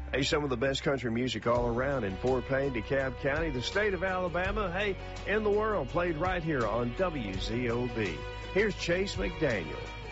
Hey, some of the best country music all around in Fort Payne, DeKalb County, the state of Alabama, hey, in the world, played right here on WZOB. Here's Chase McDaniel.